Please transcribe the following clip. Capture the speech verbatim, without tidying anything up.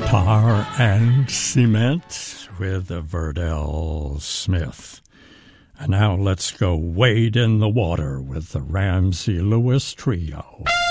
Tar and Cement with Verdell Smith. And now let's go wade in the water with the Ramsey Lewis Trio.